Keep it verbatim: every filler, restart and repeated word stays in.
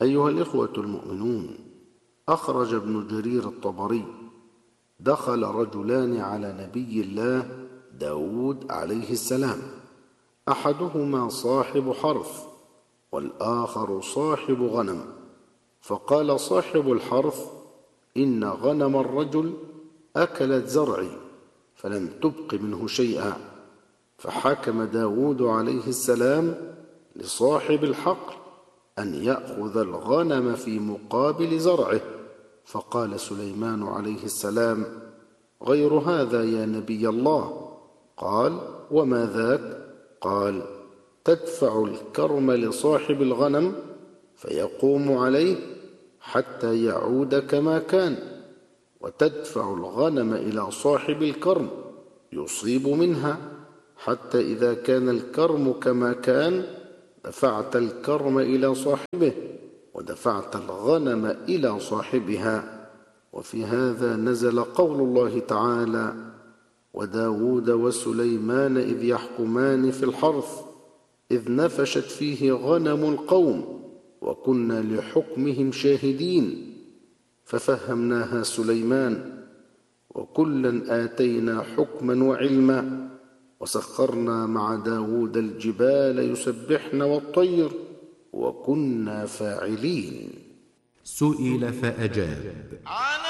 أيها الإخوة المؤمنون، أخرج ابن جرير الطبري: دخل رجلان على نبي الله داود عليه السلام، أحدهما صاحب حرث والآخر صاحب غنم، فقال صاحب الحرث: إن غنم الرجل أكلت زرعي فلم تبق منه شيئا. فحكم داود عليه السلام لصاحب الحقل أن يأخذ الغنم في مقابل زرعه. فقال سليمان عليه السلام: غير هذا يا نبي الله. قال: وما ذاك؟ قال: تدفع الكرم لصاحب الغنم فيقوم عليه حتى يعود كما كان، وتدفع الغنم إلى صاحب الكرم يصيب منها حتى إذا كان الكرم كما كان دفعت الكرم إلى صاحبه ودفعت الغنم إلى صاحبها. وفي هذا نزل قول الله تعالى: وداود وسليمان إذ يحكمان في الحرث إذ نفشت فيه غنم القوم وكنا لحكمهم شاهدين ففهمناها سليمان وكلا آتينا حكما وعلما وسخرنا مع داود الجبال يسبحن والطير وكنا فاعلين. سئل فأجاب: